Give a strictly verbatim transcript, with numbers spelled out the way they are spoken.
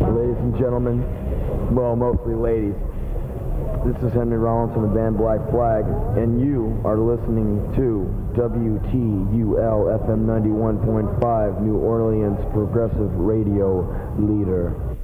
Ladies and gentlemen, well, mostly ladies, this is Henry Rollins from the band Black Flag, and you are listening to W T U L F M ninety-one point five, New Orleans Progressive Radio Leader.